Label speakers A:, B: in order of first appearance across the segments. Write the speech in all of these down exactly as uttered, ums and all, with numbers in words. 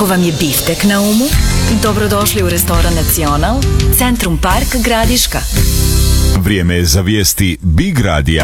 A: Ako vam je biftek na umu, dobrodošli u restoran Nacional, Centrum Park Gradiška.
B: Vrijeme je za vijesti Big Radija.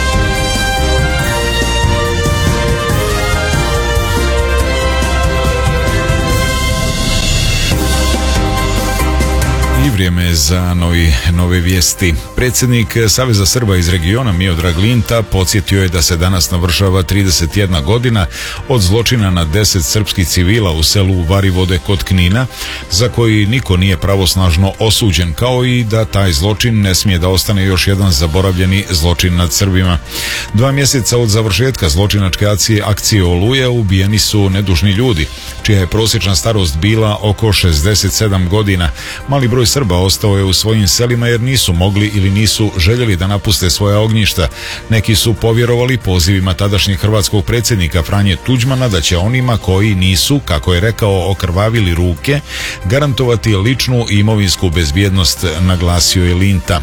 B: I vrijeme je za novi, nove vijesti. Predsjednik Saveza Srba iz regiona Miodrag Linta podsjetio je da se danas navršava trideset jedna godina od zločina na deset srpskih civila u selu Varivode kod Knina, za koji niko nije pravosnažno osuđen, kao i da taj zločin ne smije da ostane još jedan zaboravljeni zločin nad Srbima. Dva mjeseca od završetka zločinačke akcije, akcije Oluja ubijeni su nedužni ljudi, čija je prosječna starost bila oko šezdeset sedam godina. Mali broj Srba ostao je u svojim selima jer nisu mogli ili nisu željeli da napuste svoja ognjišta. Neki su povjerovali pozivima tadašnjeg hrvatskog predsjednika Franje Tuđmana da će onima koji nisu, kako je rekao, okrvavili ruke, garantovati ličnu i imovinsku bezbjednost, naglasio je Linta.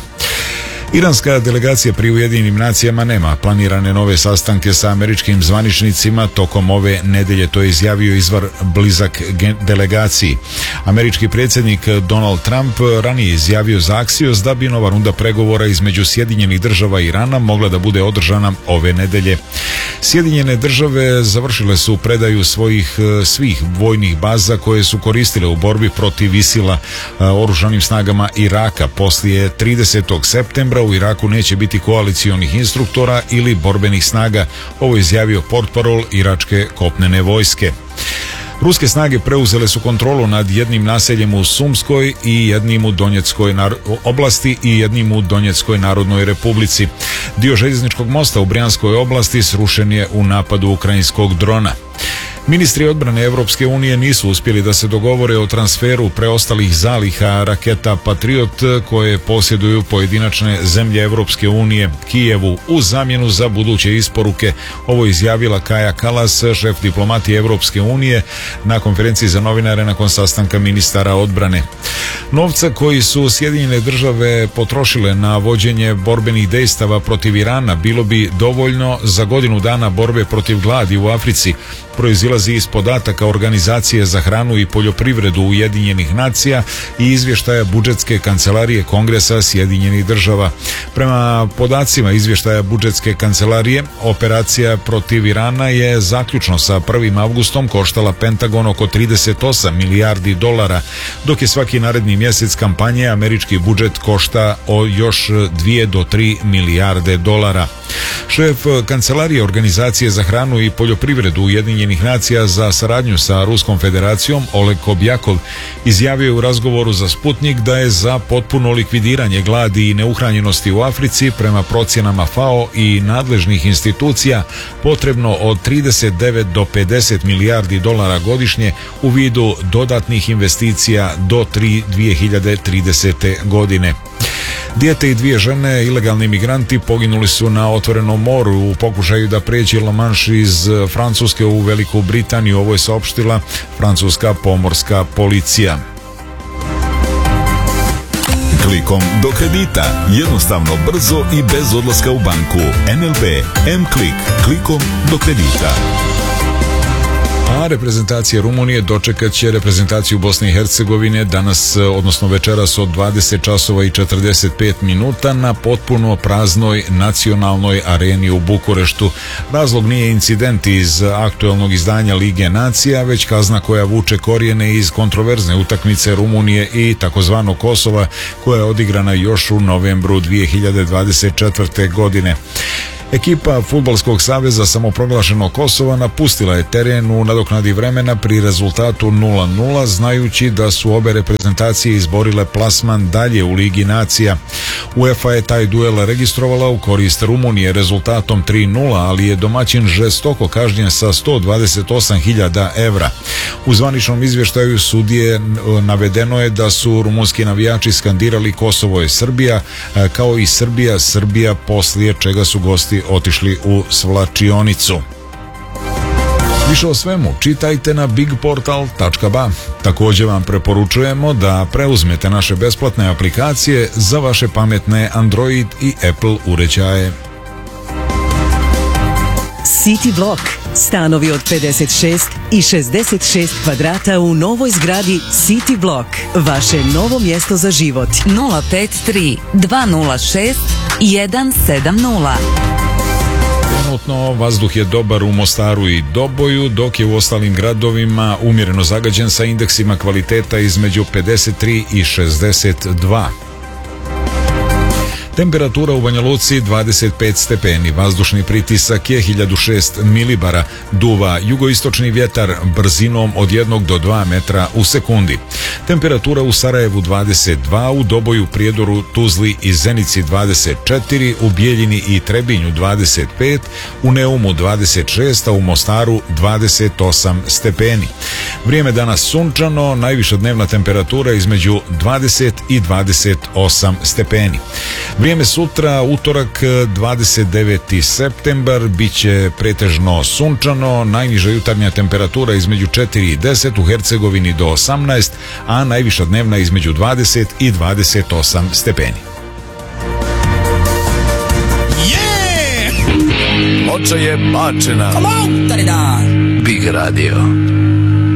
B: Iranska delegacija pri Ujedinjenim nacijama nema planirane nove sastanke sa američkim zvaničnicima tokom ove nedelje, to je izjavio izvor blizak delegaciji. Američki predsjednik Donald Trump ranije izjavio za Axios da bi nova runda pregovora između Sjedinjenih država i Irana mogla da bude održana ove nedelje. Sjedinjene države završile su predaju svojih svih vojnih baza koje su koristile u borbi protiv ISIL-a oružanim snagama Iraka. Poslije tridesetog septembra u Iraku neće biti koalicionih instruktora ili borbenih snaga, ovo je izjavio portparol iračke kopnene vojske. Ruske snage preuzele su kontrolu nad jednim naseljem u Sumskoj i jednim u Donjeckoj oblasti i jednim u Donjeckoj narodnoj republici. Dio željezničkog mosta u Brijanskoj oblasti srušen je u napadu ukrajinskog drona. Ministri odbrane Evropske unije nisu uspjeli da se dogovore o transferu preostalih zaliha raketa Patriot koje posjeduju pojedinačne zemlje Evropske unije Kijevu u zamjenu za buduće isporuke. Ovo je izjavila Kaja Kallas, šef diplomatije Evropske unije, na konferenciji za novinare nakon sastanka ministara odbrane. Novca koji su Sjedinjene države potrošile na vođenje borbenih dejstava protiv Irana bilo bi dovoljno za godinu dana borbe protiv gladi u Africi, proizilazi iz podataka Organizacije za hranu i poljoprivredu Ujedinjenih nacija i izvještaja budžetske kancelarije Kongresa Sjedinjenih država. Prema podacima izvještaja budžetske kancelarije, operacija protiv Irana je zaključno sa prvim avgustom koštala Pentagon oko trideset osam milijardi dolara, dok je svaki naredni mjesec kampanje američki budžet košta o još dvije do tri milijarde dolara. Šef kancelarije Organizacije za hranu i poljoprivredu Ujedinjenih nacija za saradnju sa Ruskom federacijom Oleg Kobjakov izjavio u razgovoru za Sputnik da je za potpuno likvidiranje gladi i neuhranjenosti u Africi prema procjenama FAO i nadležnih institucija potrebno od trideset devet do pedeset milijardi dolara godišnje u vidu dodatnih investicija do dvije hiljade tridesete godine. Dijete i dvije žene, ilegalni migranti, poginuli su na otvorenom moru u pokušaju da prijeđe La Manche iz Francuske u Veliku Britaniju. Ovo je saopštila francuska pomorska policija. Klikom do kredita. Jednostavno, brzo i bez odlaska u banku. N L B M-Klik. Klikom do kredita.
C: A reprezentacija Rumunije dočekat će reprezentaciju Bosne i Hercegovine danas, odnosno večeras od dvadeset časova i četrdeset pet minuta na potpuno praznoj nacionalnoj areni u Bukureštu. Razlog nije incident iz aktuelnog izdanja Lige nacija, već kazna koja vuče korijene iz kontroverzne utakmice Rumunije i takozvanog Kosova, koja je odigrana još u novembru dvije hiljade dvadeset četvrte. godine. Ekipa Fudbalskog saveza samoproglašenog Kosova napustila je teren u nadoknadi vremena pri rezultatu nula nula, znajući da su obe reprezentacije izborile plasman dalje u Ligi nacija. UEFA je taj duel registrovala u korist Rumunije rezultatom tri nula, ali je domaćin žestoko kažnjen sa sto dvadeset osam hiljada evra. U zvaničnom izvještaju sudije navedeno je da su rumunski navijači skandirali Kosovo je Srbija, kao i Srbija, Srbija, poslije čega su gosti otišli u svlačionicu. Više o svemu čitajte na big portal tačka ba. Također vam preporučujemo da preuzmete naše besplatne aplikacije za vaše pametne Android i Apple uređaje.
A: City Blok.
D: Stanovi od pedeset šest i šezdeset šest kvadrata u novoj zgradi City Block. Vaše novo mjesto za život.
E: nula pet tri dva nula šest jedan sedam nula.
B: Trenutno vazduh je dobar u Mostaru i Doboju, dok je u ostalim gradovima umjereno zagađen sa indeksima kvaliteta između pedeset tri i šezdeset dva. Temperatura u Banja Luci dvadeset pet stepeni, vazdušni pritisak je hiljadu šest milibara, duva jugoistočni vjetar brzinom od jednog do dva metra u sekundi. Temperatura u Sarajevu dvadeset dva, u Doboju, Prijedoru, Tuzli i Zenici dvadeset četiri, u Bijeljini i Trebinju dvadeset pet, u Neumu dvadeset šest, a u Mostaru dvadeset osam stepeni. Vrijeme danas sunčano, najviša dnevna temperatura između dvadeset i dvadeset osam stepeni. Vrijeme sutra, utorak dvadeset deveti septembar, bit će pretežno sunčano, najniža jutarnja temperatura između četiri i deset, u Hercegovini do osamnaest, a najviša dnevna između dvadeset i dvadeset osam stepeni.
F: Moća je bačena.
G: Come on,
F: Big Radio.